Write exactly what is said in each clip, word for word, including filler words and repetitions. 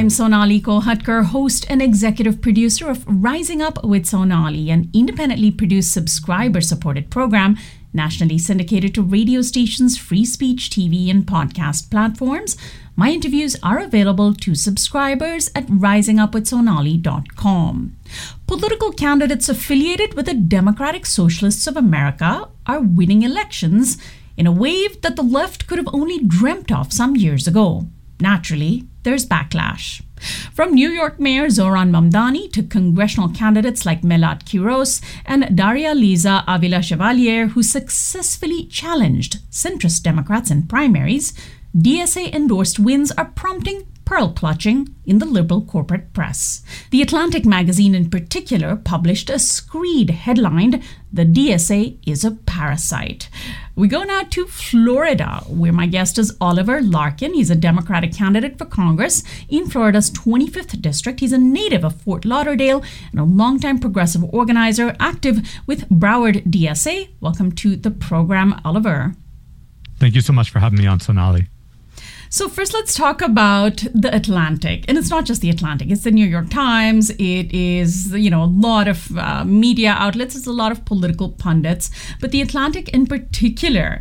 I'm Sonali Kohatkar, host and executive producer of Rising Up with Sonali, an independently produced subscriber-supported program nationally syndicated to radio stations, free speech, T V, and podcast platforms. My interviews are available to subscribers at rising up with sonali dot com. Political candidates affiliated with the Democratic Socialists of America are winning elections in a wave that the left could have only dreamt of some years ago. Naturally, there's backlash. From New York Mayor Zohran Mamdani to congressional candidates like Melat Quiros and Daria Liza Avila Chevalier, who successfully challenged centrist Democrats in primaries, D S A-endorsed wins are prompting pearl-clutching in the liberal corporate press. The Atlantic magazine in particular published a screed headlined, "The D S A is a parasite." We go now to Florida, where my guest is Oliver Larkin. He's a Democratic candidate for Congress in Florida's twenty-fifth district. He's a native of Fort Lauderdale and a longtime progressive organizer active with Broward D S A. Welcome to the program, Oliver. Thank you so much for having me on, Sonali. So first, let's talk about the Atlantic. And it's not just the Atlantic. It's the New York Times. It is, you know, a lot of uh, media outlets. It's a lot of political pundits. But the Atlantic in particular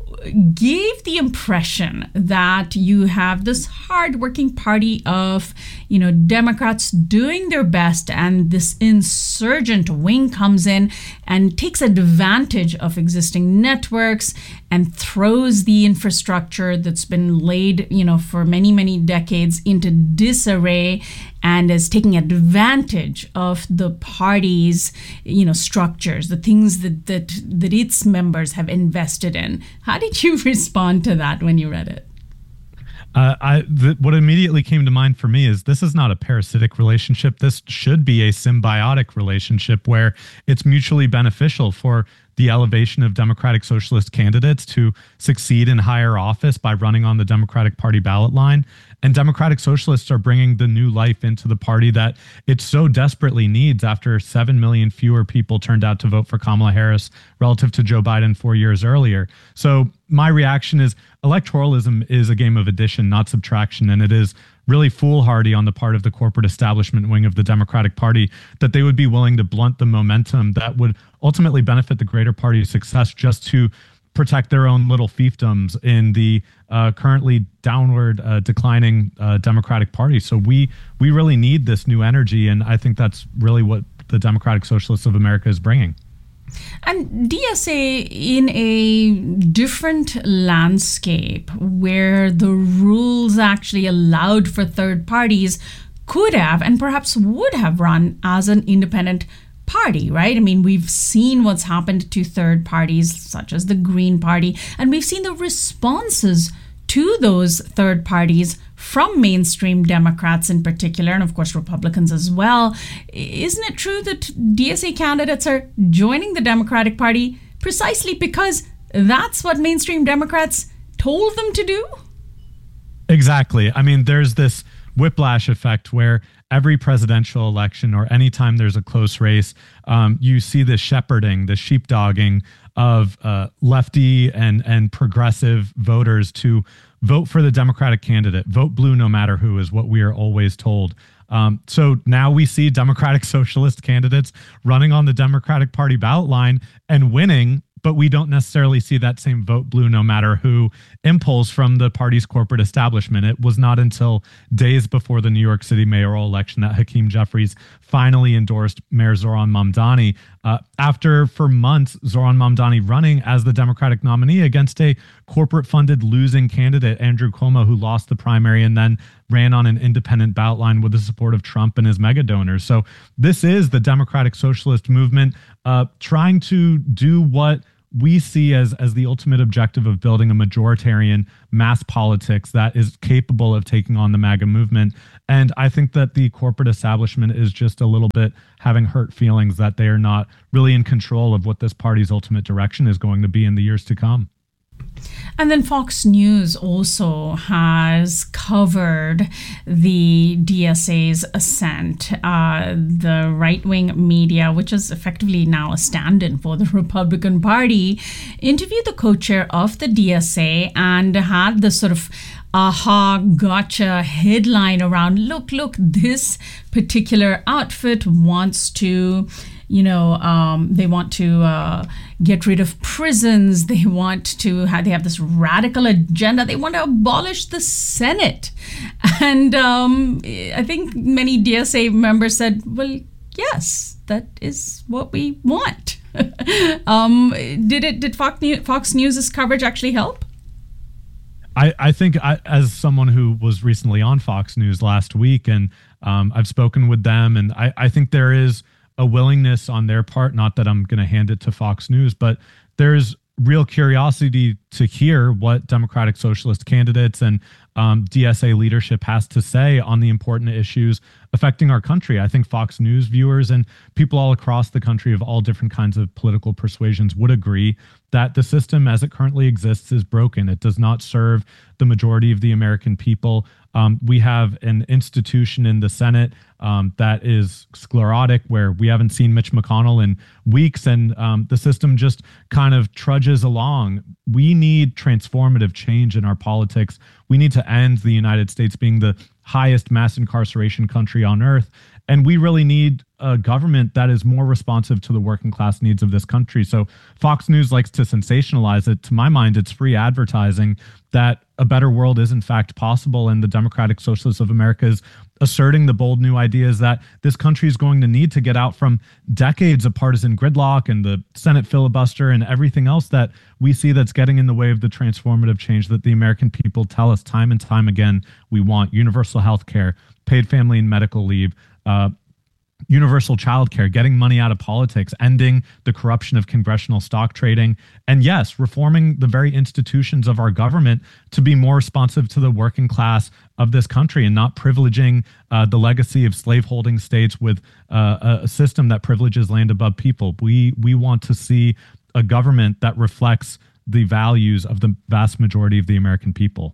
gave the impression that you have this hardworking party of, you know, Democrats doing their best, and this insurgent wing comes in and takes advantage of existing networks and throws the infrastructure that's been laid, you know, for many, many decades into disarray, and is taking advantage of the party's, you know, structures, the things that that that its members have invested in. How did you respond to that when you read it? Uh, I the, what immediately came to mind for me is this is not a parasitic relationship. This should be a symbiotic relationship where it's mutually beneficial for the elevation of Democratic Socialist candidates to succeed in higher office by running on the Democratic Party ballot line. And Democratic Socialists are bringing the new life into the party that it so desperately needs after seven million fewer people turned out to vote for Kamala Harris relative to Joe Biden four years earlier. So my reaction is electoralism is a game of addition, not subtraction. And it is really foolhardy on the part of the corporate establishment wing of the Democratic Party that they would be willing to blunt the momentum that would ultimately benefit the greater party's success just to protect their own little fiefdoms in the uh, currently downward uh, declining uh, Democratic Party. So we we really need this new energy, and I think that's really what the Democratic Socialists of America is bringing. And D S A in a different landscape where the rules actually allowed for third parties could have and perhaps would have run as an independent party, right? I mean, we've seen what's happened to third parties such as the Green Party, and we've seen the responses to those third parties from mainstream Democrats in particular, and of course Republicans as well. Isn't it true that D S A candidates are joining the Democratic Party precisely because that's what mainstream Democrats told them to do? Exactly. I mean, there's this whiplash effect where every presidential election or anytime there's a close race, um, you see the shepherding, the sheepdogging of uh, lefty and, and progressive voters to vote for the Democratic candidate. Vote blue no matter who is what we are always told. Um, so now we see Democratic Socialist candidates running on the Democratic Party ballot line and winning, but we don't necessarily see that same vote blue no matter who impulse from the party's corporate establishment. It was not until days before the New York City mayoral election that Hakeem Jeffries finally endorsed Mayor Zohran Mamdani, uh, after for months Zohran Mamdani running as the Democratic nominee against a corporate-funded losing candidate, Andrew Cuomo, who lost the primary and then ran on an independent ballot line with the support of Trump and his mega donors. So this is the Democratic Socialist movement uh, trying to do what we see as as the ultimate objective of building a majoritarian mass politics that is capable of taking on the MAGA movement. And I think that the corporate establishment is just a little bit having hurt feelings that they are not really in control of what this party's ultimate direction is going to be in the years to come. And then Fox News also has covered the D S A's ascent. Uh, the right-wing media, which is effectively now a stand-in for the Republican Party, interviewed the co-chair of the D S A and had the sort of aha, gotcha headline around, look, look, this particular outfit wants to, you know, um, they want to uh, get rid of prisons. They want to have, they have this radical agenda. They want to abolish the Senate. And um, I think many D S A members said, well, yes, that is what we want. um, did it? Did Fox News, Fox News's coverage actually help? I, I think I, as someone who was recently on Fox News last week, and um, I've spoken with them, and I, I think there is a willingness on their part, not that I'm going to hand it to Fox News, but there's real curiosity to hear what Democratic Socialist candidates and um, D S A leadership has to say on the important issues affecting our country. I think Fox News viewers and people all across the country of all different kinds of political persuasions would agree that the system as it currently exists is broken. It does not serve the majority of the American people. Um, we have an institution in the Senate um, that is sclerotic, where we haven't seen Mitch McConnell in weeks, and um, the system just kind of trudges along. We need transformative change in our politics. We need to end the United States being the highest mass incarceration country on earth. And we really need a government that is more responsive to the working class needs of this country. So Fox News likes to sensationalize it. To my mind, it's free advertising that a better world is in fact possible. And the Democratic Socialists of America is asserting the bold new ideas that this country is going to need to get out from decades of partisan gridlock and the Senate filibuster and everything else that we see that's getting in the way of the transformative change that the American people tell us time and time again we want: universal health care, paid family and medical leave, uh, universal childcare, getting money out of politics, ending the corruption of congressional stock trading, and yes, reforming the very institutions of our government to be more responsive to the working class of this country and not privileging uh, the legacy of slaveholding states with uh, a system that privileges land above people. We we want to see a government that reflects the values of the vast majority of the American people.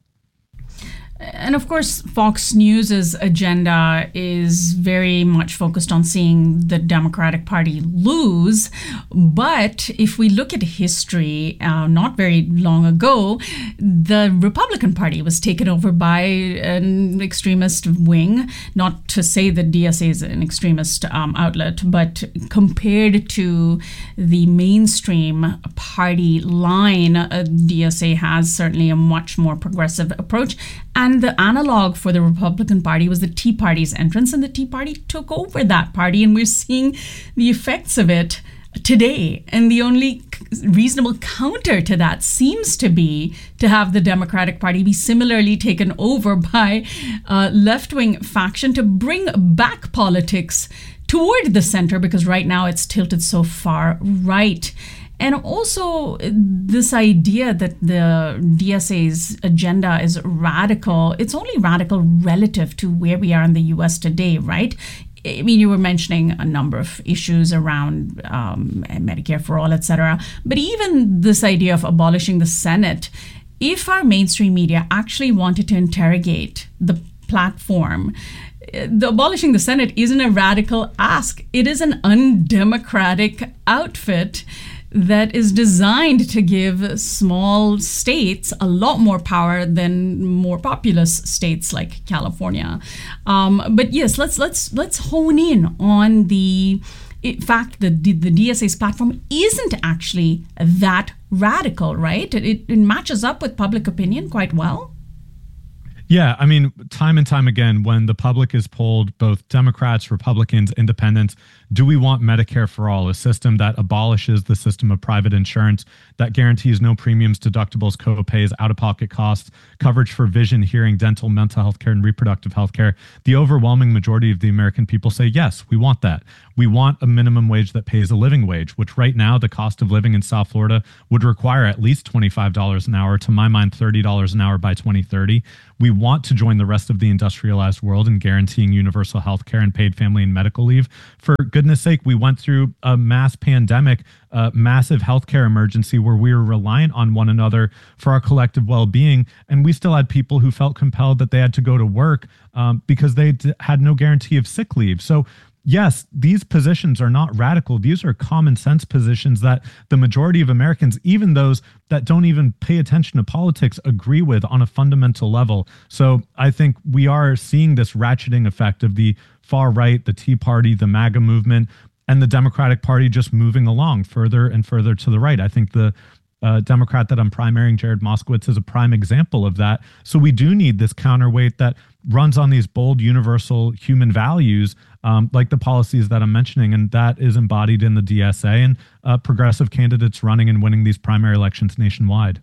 And of course, Fox News's agenda is very much focused on seeing the Democratic Party lose. But if we look at history, uh, not very long ago, the Republican Party was taken over by an extremist wing. Not to say that D S A is an extremist um, outlet, but compared to the mainstream party line, uh, D S A has certainly a much more progressive approach. And the analog for the Republican Party was the Tea Party's entrance, and the Tea Party took over that party, and we're seeing the effects of it today. And the only reasonable counter to that seems to be to have the Democratic Party be similarly taken over by a left-wing faction to bring back politics toward the center, because right now it's tilted so far right. And also this idea that the D S A's agenda is radical, it's only radical relative to where we are in the U S today, right? I mean, you were mentioning a number of issues around um, Medicare for all, et cetera. But even this idea of abolishing the Senate, if our mainstream media actually wanted to interrogate the platform, the abolishing the Senate isn't a radical ask. It is an undemocratic outfit that is designed to give small states a lot more power than more populous states like California. Um, but yes, let's let's let's hone in on the fact that the, the D S A's platform isn't actually that radical, right? It, it matches up with public opinion quite well. Yeah, I mean, time and time again, when the public is polled, both Democrats, Republicans, independents, do we want Medicare for all, a system that abolishes the system of private insurance, that guarantees no premiums, deductibles, co-pays, out-of-pocket costs, coverage for vision, hearing, dental, mental health care, and reproductive health care? The overwhelming majority of the American people say, yes, we want that. We want a minimum wage that pays a living wage, which right now the cost of living in South Florida would require at least twenty-five dollars an hour, to my mind, thirty dollars an hour by twenty thirty. We want to join the rest of the industrialized world in guaranteeing universal health care and paid family and medical leave. For goodness sake, we went through a mass pandemic, a massive healthcare emergency where we were reliant on one another for our collective well-being. And we still had people who felt compelled that they had to go to work um, because they d- had no guarantee of sick leave. So yes, these positions are not radical. These are common sense positions that the majority of Americans, even those that don't even pay attention to politics, agree with on a fundamental level. So I think we are seeing this ratcheting effect of the far right, the Tea Party, the MAGA movement, and the Democratic Party just moving along further and further to the right. I think the uh, Democrat that I'm primarying, Jared Moskowitz, is a prime example of that. So we do need this counterweight that runs on these bold, universal human values, um, like the policies that I'm mentioning, and that is embodied in the D S A and uh, progressive candidates running and winning these primary elections nationwide.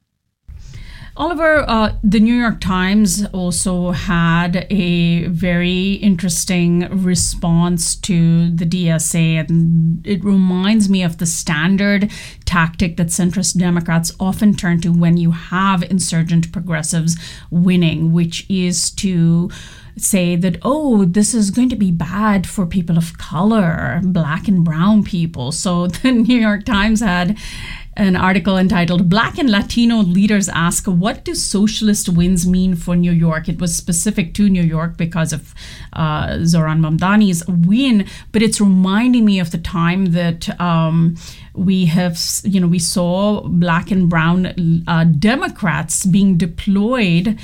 Oliver, uh, the New York Times also had a very interesting response to the D S A, and it reminds me of the standard tactic that centrist Democrats often turn to when you have insurgent progressives winning, which is to say that, oh, this is going to be bad for people of color, black and brown people. So the New York Times had an article entitled "Black and Latino Leaders Ask, What Do Socialist Wins Mean for New York?" It was specific to New York because of uh, Zohran Mamdani's win, but it's reminding me of the time that um, we have, you know, we saw black and brown uh, Democrats being deployed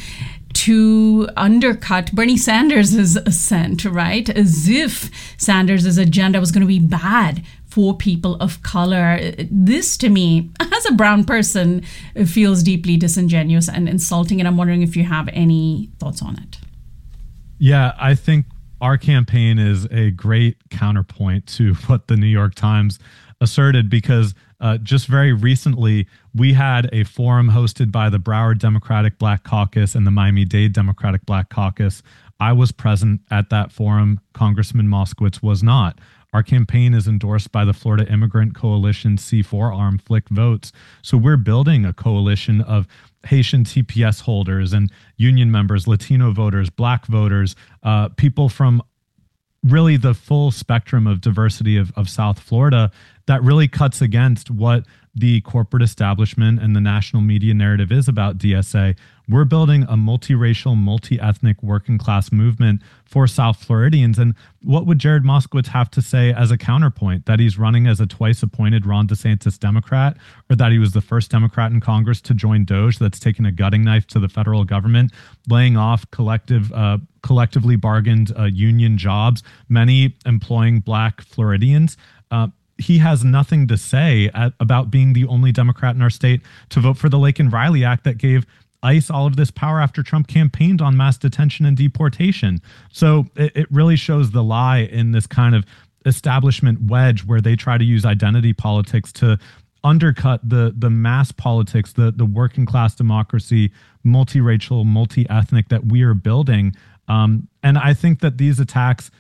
to undercut Bernie Sanders' ascent, right? As if Sanders' agenda was going to be bad for people of color. This, to me, as a brown person, feels deeply disingenuous and insulting, and I'm wondering if you have any thoughts on it. Yeah, I think our campaign is a great counterpoint to what the New York Times asserted, because uh, just very recently, we had a forum hosted by the Broward Democratic Black Caucus and the Miami-Dade Democratic Black Caucus. I was present at that forum. Congressman Moskowitz was not. Our campaign is endorsed by the Florida Immigrant Coalition C four arm, Flick Votes. So we're building a coalition of Haitian T P S holders and union members, Latino voters, black voters, uh, people from really the full spectrum of diversity of, of South Florida that really cuts against what the corporate establishment and the national media narrative is about D S A. We're building a multiracial, multi-ethnic working class movement for South Floridians. And what would Jared Moskowitz have to say as a counterpoint? That he's running as a twice appointed Ron DeSantis Democrat, or that he was the first Democrat in Congress to join DOJ that's taken a gutting knife to the federal government, laying off collective, uh, collectively bargained uh, union jobs, many employing black Floridians. Uh, He has nothing to say at, about being the only Democrat in our state to vote for the Laken Riley Act that gave ICE all of this power after Trump campaigned on mass detention and deportation. So it, it really shows the lie in this kind of establishment wedge where they try to use identity politics to undercut the the mass politics, the the working class democracy, multiracial, multi-ethnic that we are building. Um, and I think that these attacks,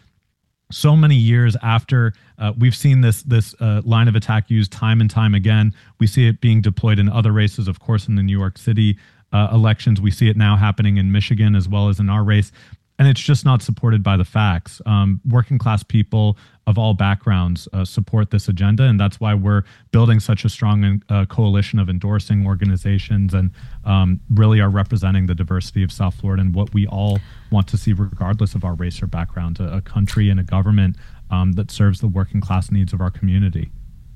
so many years after uh, we've seen this this uh, line of attack used time and time again, we see it being deployed in other races, of course, in the New York City uh, elections. We see it now happening in Michigan as well as in our race. And it's just not supported by the facts. Um, working class people of all backgrounds uh, support this agenda. And that's why we're building such a strong uh, coalition of endorsing organizations and um, really are representing the diversity of South Florida and what we all want to see, regardless of our race or background, a, a country and a government um, that serves the working class needs of our community.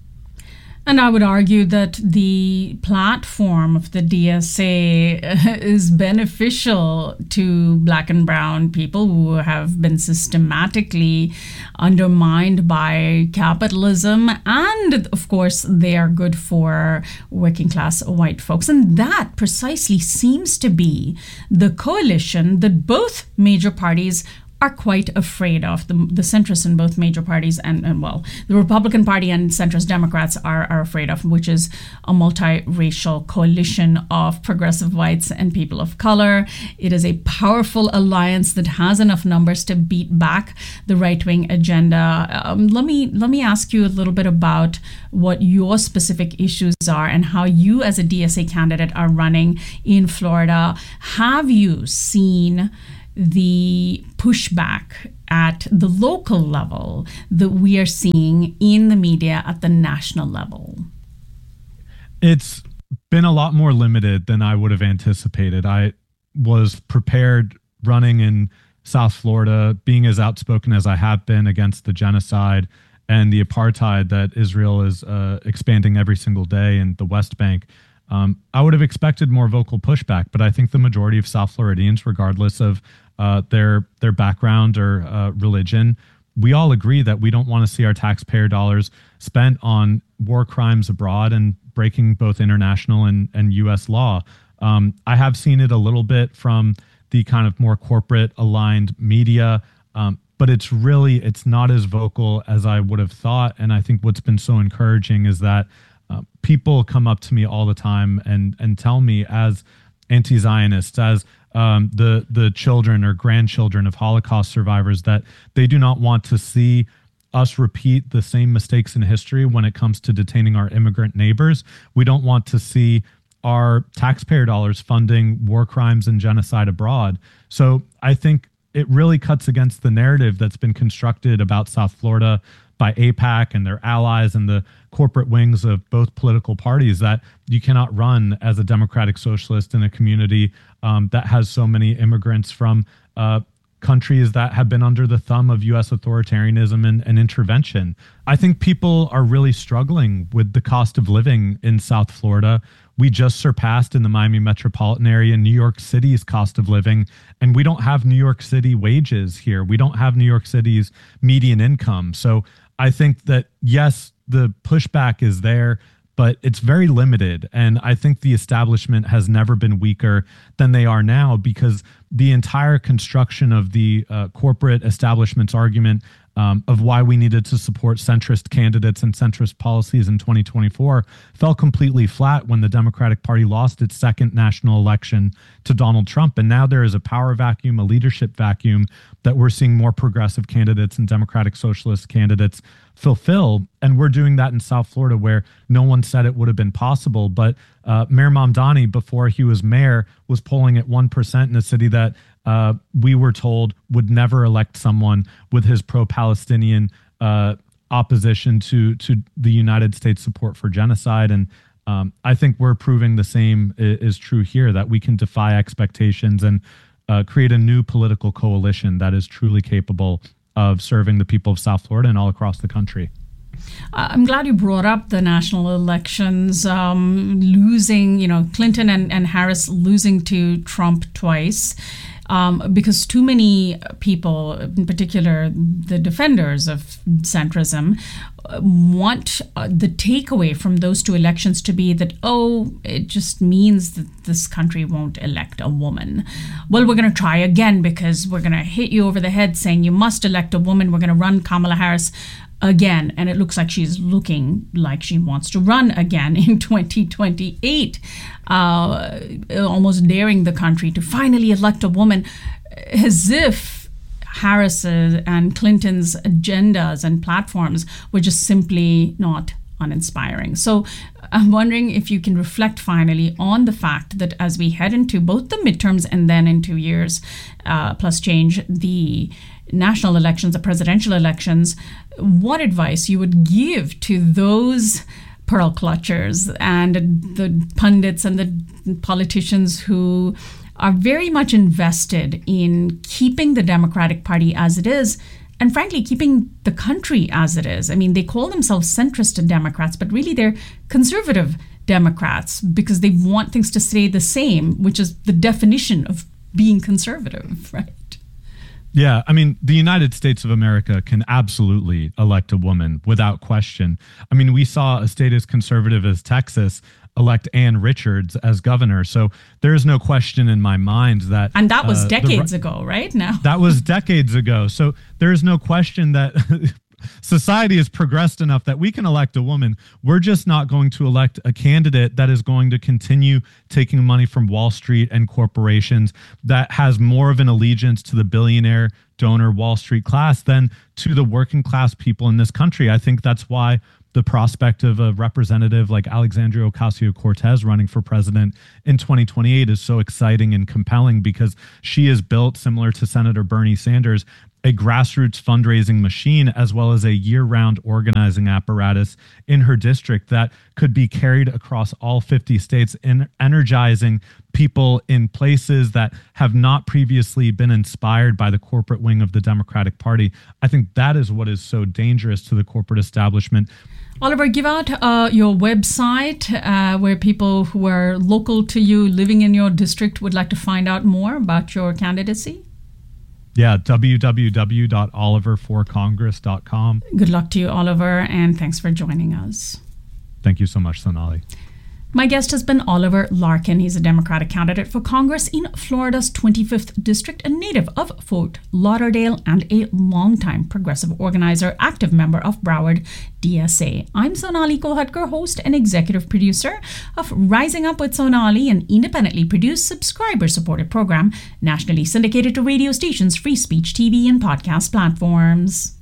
And I would argue that the platform of the D S A is beneficial to black and brown people who have been systematically undermined by capitalism. And of course, they are good for working class white folks. And that precisely seems to be the coalition that both major parties are quite afraid of. The, the centrists in both major parties and, and, well, the Republican Party and centrist Democrats are, are afraid of, which is a multiracial coalition of progressive whites and people of color. It is a powerful alliance that has enough numbers to beat back the right-wing agenda. Um, let me let me ask you a little bit about what your specific issues are and how you as a D S A candidate are running in Florida. Have you seen the pushback at the local level that we are seeing in the media at the national level? It's been a lot more limited than I would have anticipated. I was prepared running in South Florida, being as outspoken as I have been against the genocide and the apartheid that Israel is uh, expanding every single day in the West Bank, um, I would have expected more vocal pushback. But I think the majority of South Floridians, regardless of uh, their their background or uh, religion, we all agree that we don't want to see our taxpayer dollars spent on war crimes abroad and breaking both international and, and U S law. Um, I have seen it a little bit from the kind of more corporate aligned media, um, but it's really, it's not as vocal as I would have thought. And I think what's been so encouraging is that uh, people come up to me all the time and, and tell me, as anti-Zionists, as um, the, the children or grandchildren of Holocaust survivors, that they do not want to see us repeat the same mistakes in history when it comes to detaining our immigrant neighbors. We don't want to see our taxpayer dollars funding war crimes and genocide abroad. So I think it really cuts against the narrative that's been constructed about South Florida by AIPAC and their allies and the corporate wings of both political parties, that you cannot run as a democratic socialist in a community um, that has so many immigrants from uh, countries that have been under the thumb of U S authoritarianism and, and intervention. I think people are really struggling with the cost of living in South Florida. We just surpassed in the Miami metropolitan area New York City's cost of living, and we don't have New York City wages here. We don't have New York City's median income. So I think that, yes, the pushback is there, but it's very limited. And I think the establishment has never been weaker than they are now, because the entire construction of the uh, corporate establishment's argument um, of why we needed to support centrist candidates and centrist policies in twenty twenty-four fell completely flat when the Democratic Party lost its second national election to Donald Trump. And now there is a power vacuum, a leadership vacuum that we're seeing more progressive candidates and democratic socialist candidates fulfill. And we're doing that in South Florida, where no one said it would have been possible. But uh, Mayor Mamdani, before he was mayor, was polling at one percent in a city that uh, we were told would never elect someone with his pro-Palestinian uh, opposition to, to the United States support for genocide. And um, I think we're proving the same is, is true here, that we can defy expectations and uh, create a new political coalition that is truly capable of serving the people of South Florida and all across the country. I'm glad you brought up the national elections, um, losing, you know, Clinton and, and Harris losing to Trump twice, um, because too many people, in particular the defenders of centrism, want uh, the takeaway from those two elections to be that, oh, it just means that this country won't elect a woman. Well, we're going to try again, because we're going to hit you over the head saying you must elect a woman. We're going to run Kamala Harris again. And it looks like she's looking like she wants to run again in twenty twenty-eight, uh, almost daring the country to finally elect a woman, as if Harris and Clinton's agendas and platforms were just simply not uninspiring. So I'm wondering if you can reflect finally on the fact that as we head into both the midterms and then in two years uh, plus change, the national elections, the presidential elections, what advice you would give to those pearl clutchers and the pundits and the politicians who are very much invested in keeping the Democratic Party as it is, and frankly, keeping the country as it is. I mean, they call themselves centrist Democrats, but really they're conservative Democrats because they want things to stay the same, which is the definition of being conservative, right? Yeah, I mean, the United States of America can absolutely elect a woman without question. I mean, we saw a state as conservative as Texas elect Ann Richards as governor. So there is no question in my mind that... And that was uh, decades the, ago, right? Now That was decades ago. So there is no question that society has progressed enough that we can elect a woman. We're just not going to elect a candidate that is going to continue taking money from Wall Street and corporations, that has more of an allegiance to the billionaire donor Wall Street class than to the working class people in this country. I think that's why the prospect of a representative like Alexandria Ocasio-Cortez running for president in twenty twenty-eight is so exciting and compelling, because she is built, similar to Senator Bernie Sanders, a grassroots fundraising machine as well as a year-round organizing apparatus in her district that could be carried across all fifty states, in energizing people in places that have not previously been inspired by the corporate wing of the Democratic Party. I think that is what is so dangerous to the corporate establishment. Oliver, give out uh, your website uh, where people who are local to you, living in your district, would like to find out more about your candidacy. Yeah, w w w dot oliver for congress dot com. Good luck to you, Oliver, and thanks for joining us. Thank you so much, Sonali. My guest has been Oliver Larkin. He's a Democratic candidate for Congress in Florida's twenty-fifth District, a native of Fort Lauderdale, and a longtime progressive organizer, active member of Broward D S A. I'm Sonali Kolhatkar, host and executive producer of Rising Up with Sonali, an independently produced, subscriber-supported program nationally syndicated to radio stations, free speech T V, and podcast platforms.